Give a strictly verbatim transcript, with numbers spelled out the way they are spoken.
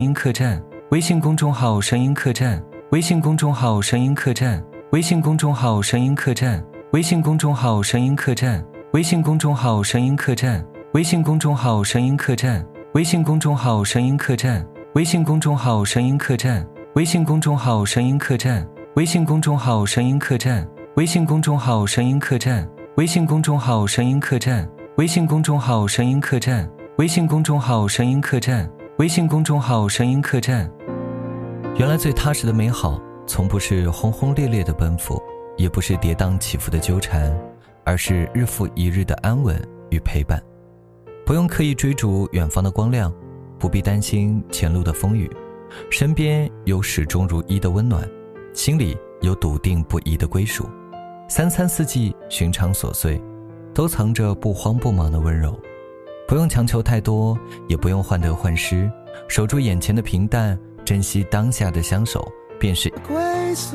音客栈，微信公众号声音客栈，微信公众号声音客栈，微信公众号声音客栈，微信公众号声音客栈，微信公众号声音客栈，微信公众号声音客栈，微信公众号声音客栈，微信公众号声音客栈，微信公众号声音客栈，微信公众号声音客栈，微信公众号声音客栈，微信公众号声音客栈，微信公众号声音客栈，微信公众号声音客栈，微信公众号声音客栈。 原来最踏实的美好，从不是轰轰烈烈的奔赴，也不是跌宕起伏的纠缠，而是日复一日的安稳与陪伴。不用刻意追逐远方的光亮，不必担心前路的风雨，身边有始终如一的温暖，心里有笃定不移的归属。三餐四季，寻常琐碎，都藏着不慌不忙的温柔。不用强求太多，也不用患得患失，守住眼前的平淡，珍惜当下的相守，便是